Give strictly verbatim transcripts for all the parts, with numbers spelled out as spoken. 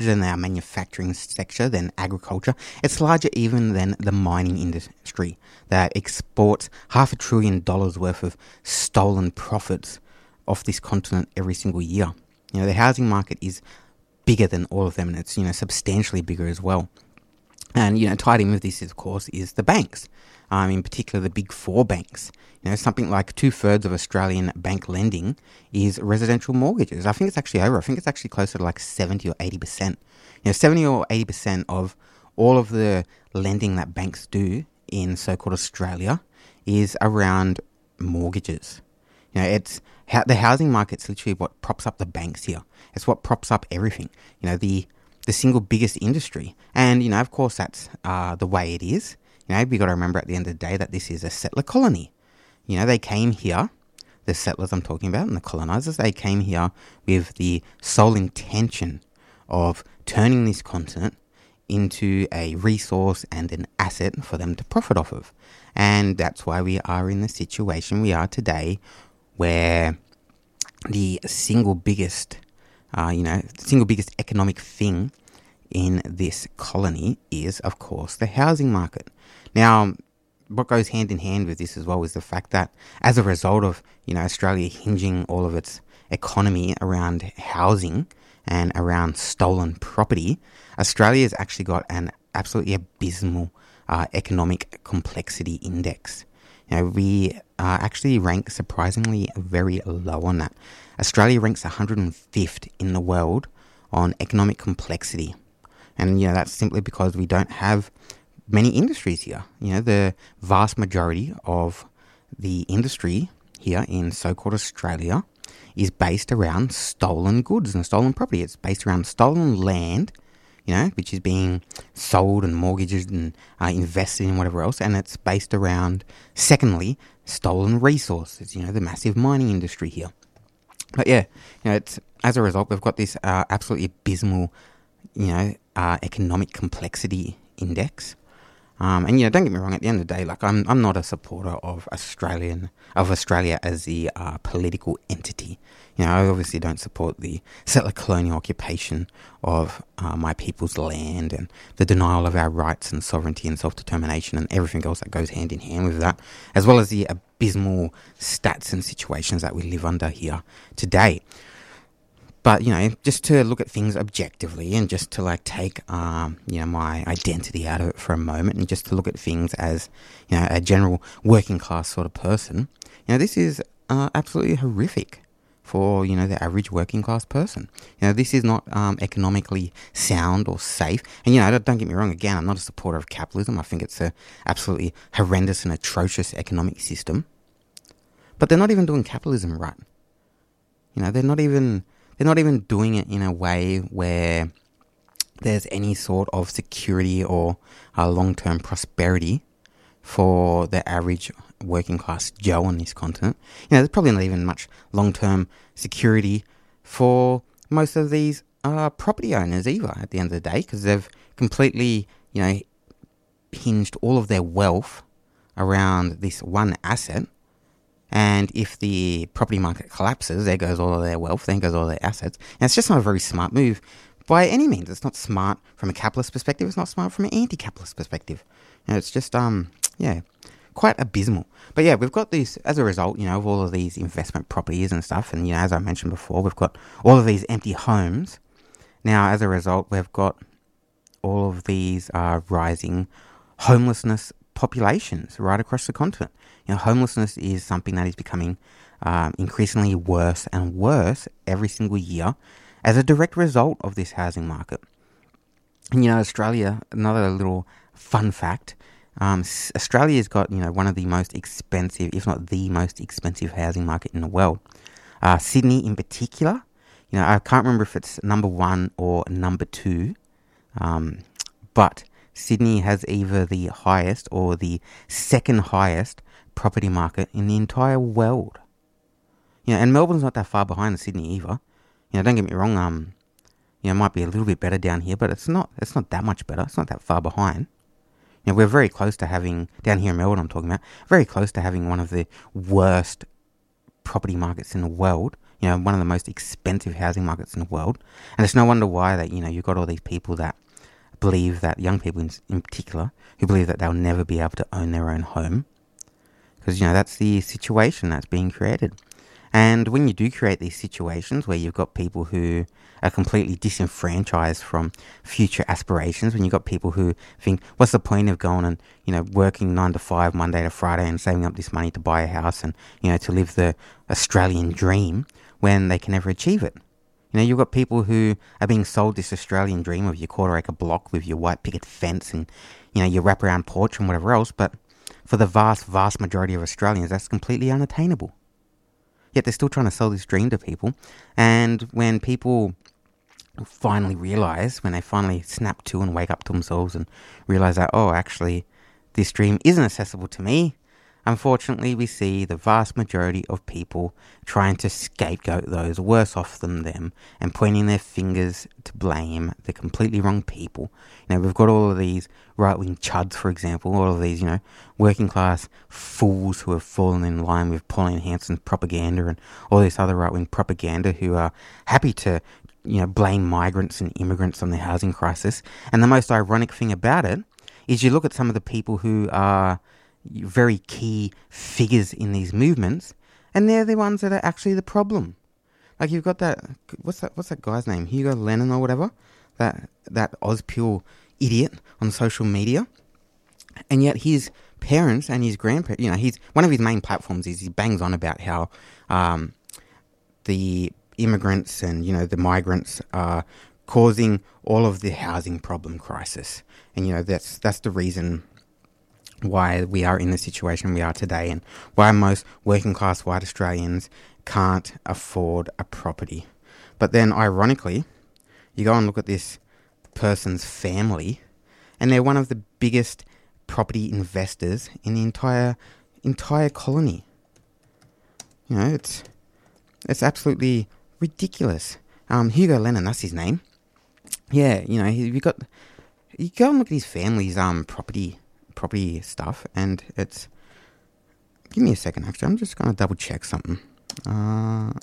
than our manufacturing sector, than agriculture. It's larger even than the mining industry that exports half a trillion dollars worth of stolen profits off this continent every single year. You know, the housing market is bigger than all of them, and it's, you know, substantially bigger as well. And, you know, tied in with this, of course, is the banks, um, in particular the big four banks. You know, something like two-thirds of Australian bank lending is residential mortgages. I think it's actually over. I think it's actually closer to like seventy or eighty percent. You know, seventy or eighty percent of all of the lending that banks do in so-called Australia is around mortgages. You know, it's how the housing market's literally what props up the banks here. It's what props up everything. You know, the the single biggest industry. And, you know, of course, that's uh, the way it is. You know, we got to remember at the end of the day that this is a settler colony. You know, they came here, the settlers I'm talking about and the colonizers, they came here with the sole intention of turning this continent into a resource and an asset for them to profit off of. And that's why we are in the situation we are today, where the single biggest, uh, you know, single biggest economic thing in this colony is, of course, the housing market. Now, what goes hand in hand with this as well is the fact that as a result of, you know, Australia hinging all of its economy around housing and around stolen property, Australia's actually got an absolutely abysmal uh, economic complexity index. You know, we uh, actually rank surprisingly very low on that. Australia ranks one hundred fifth in the world on economic complexity. And, you know, that's simply because we don't have many industries here. You know, the vast majority of the industry here in so-called Australia is based around stolen goods and stolen property. It's based around stolen land, you know, which is being sold and mortgaged and uh, invested in whatever else. And it's based around, secondly, stolen resources, you know, the massive mining industry here. But yeah, you know, it's, as a result, we've got this uh, absolutely abysmal, you know, uh, economic complexity index. Um, and, you know, don't get me wrong, at the end of the day, like, I'm I'm not a supporter of Australian, of Australia as the uh, political entity. You know, I obviously don't support the settler colonial occupation of uh, my people's land and the denial of our rights and sovereignty and self-determination and everything else that goes hand in hand with that, as well as the abysmal stats and situations that we live under here today. But, you know, just to look at things objectively and just to, like, take, um, you know, my identity out of it for a moment and just to look at things as, you know, a general working class sort of person, you know, this is uh, absolutely horrific for, you know, the average working class person. You know, this is not um, economically sound or safe. And, you know, don't get me wrong, again, I'm not a supporter of capitalism. I think it's a absolutely horrendous and atrocious economic system. But they're not even doing capitalism right. You know, they're not even... They're not even doing it in a way where there's any sort of security or uh, long-term prosperity for the average working class Joe on this continent. You know, there's probably not even much long-term security for most of these uh, property owners either at the end of the day, because they've completely, you know, hinged all of their wealth around this one asset. And if the property market collapses, there goes all of their wealth, there goes all their assets. And it's just not a very smart move by any means. It's not smart from a capitalist perspective. It's not smart from an anti-capitalist perspective. You know, it's just, um, yeah, quite abysmal. But yeah, we've got this, as a result, you know, of all of these investment properties and stuff. And, you know, as I mentioned before, we've got all of these empty homes. Now, as a result, we've got all of these uh, rising homelessness populations right across the continent. You know, homelessness is something that is becoming um, increasingly worse and worse every single year as a direct result of this housing market. And, you know, Australia, another little fun fact, um, Australia's got, you know, one of the most expensive, if not the most expensive housing market in the world. Uh, Sydney in particular, you know, I can't remember if it's number one or number two, um, but Sydney has either the highest or the second highest property market in the entire world. You know, and Melbourne's not that far behind Sydney either. You know, don't get me wrong, um, you know, it might be a little bit better down here, but it's not, it's not that much better. It's not that far behind. You know, we're very close to having, down here in Melbourne I'm talking about, very close to having one of the worst property markets in the world. you know, one of the most expensive housing markets in the world. And it's no wonder why that, you know, you've got all these people that believe that, young people in, in particular, who believe that they'll never be able to own their own home. Because, you know, that's the situation that's being created. And when you do create these situations where you've got people who are completely disenfranchised from future aspirations, when you've got people who think, what's the point of going and, you know, working nine to five, Monday to Friday, and saving up this money to buy a house and, you know, to live the Australian dream when they can never achieve it? You know, you've got people who are being sold this Australian dream of your quarter acre block with your white picket fence and, you know, your wraparound porch and whatever else, but for the vast, vast majority of Australians, that's completely unattainable. Yet they're still trying to sell this dream to people. And when people finally realise, when they finally snap to and wake up to themselves and realise that, oh, actually, this dream isn't accessible to me, unfortunately, we see the vast majority of people trying to scapegoat those worse off than them and pointing their fingers to blame the completely wrong people. You know, we've got all of these right-wing chuds, for example, all of these, you know, working-class fools who have fallen in line with Pauline Hanson's propaganda and all this other right-wing propaganda who are happy to, you know, blame migrants and immigrants on the housing crisis. And the most ironic thing about it is you look at some of the people who are very key figures in these movements, and they're the ones that are actually the problem. Like, you've got that, what's that, what's that guy's name? Hugo Lennon or whatever? That, that Ozpil idiot on social media. And yet his parents and his grandparents, you know, he's, one of his main platforms is he bangs on about how, um, the immigrants and, you know, the migrants are causing all of the housing problem crisis. And, you know, that's, that's the reason why we are in the situation we are today and why most working class white Australians can't afford a property. But then, ironically, you go and look at this person's family and they're one of the biggest property investors in the entire entire colony. You know, it's it's absolutely ridiculous. Um, Hugo Lennon, that's his name. Yeah, you know, he, we got you go and look at his family's um property property stuff, and it's, give me a second, actually, I'm just going to double check something. Uh,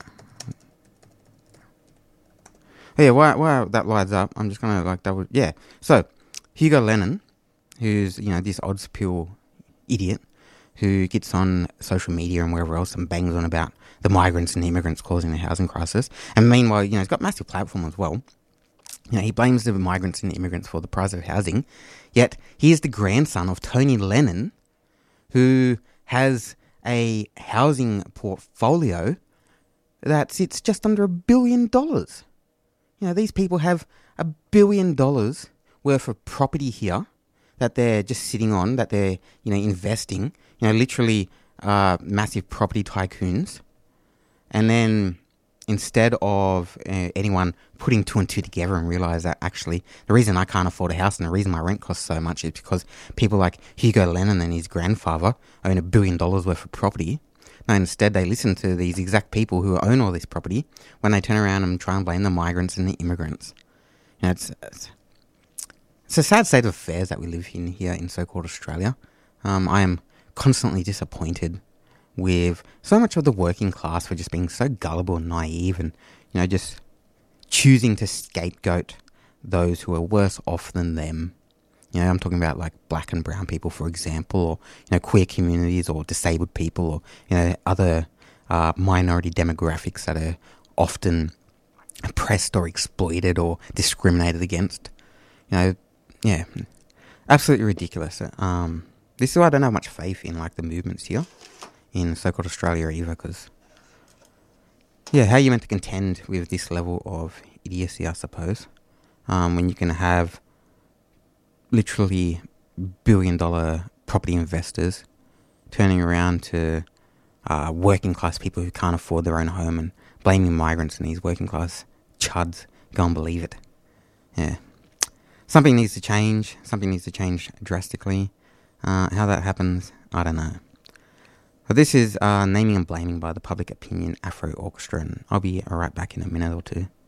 yeah, while, while that lights up, I'm just going to, like, double, yeah, so, Hugo Lennon, who's, you know, this Ozpil idiot, who gets on social media and wherever else and bangs on about the migrants and immigrants causing the housing crisis, and meanwhile, you know, he's got a massive platform as well. You know, he blames the migrants and the immigrants for the price of housing, yet he is the grandson of Tony Lennon, who has a housing portfolio that sits just under a billion dollars. You know, these people have a billion dollars worth of property here that they're just sitting on, that they're, you know, investing, you know, literally uh, massive property tycoons. And then instead of uh, anyone putting two and two together and realise that actually the reason I can't afford a house and the reason my rent costs so much is because people like Hugo Lennon and his grandfather own a billion dollars worth of property. No, instead they listen to these exact people who own all this property when they turn around and try and blame the migrants and the immigrants. You know, it's, it's, it's a sad state of affairs that we live in here in so-called Australia. Um, I am constantly disappointed with so much of the working class for just being so gullible and naive and, you know, just choosing to scapegoat those who are worse off than them. You know, I'm talking about like black and brown people, for example, or, you know, queer communities or disabled people or, you know, other uh, minority demographics that are often oppressed or exploited or discriminated against. You know, yeah, absolutely ridiculous. Um, this is why I don't have much faith in like the movements here in so-called Australia either, because, yeah, how are you meant to contend with this level of idiocy, I suppose, um, when you can have literally billion-dollar property investors turning around to uh, working-class people who can't afford their own home and blaming migrants and these working-class chuds. Go and believe it. Yeah. Something needs to change. Something needs to change drastically. Uh, how that happens, I don't know. But this is uh, Naming and Blaming by the Public Opinion Afro Orchestra, and I'll be right back in a minute or two.